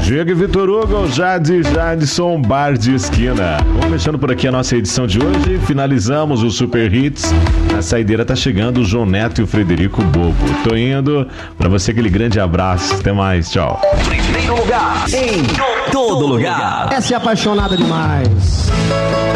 Diego e Vitor Hugo, Jadson, Bar de Esquina. Vamos fechando por aqui a nossa edição de hoje. Finalizamos o Super Hits. Na saideira tá chegando o João Neto e o Frederico Bobo. Tô indo. Pra você aquele grande abraço. Até mais. Tchau. Primeiro lugar em todo lugar. Essa é apaixonada demais.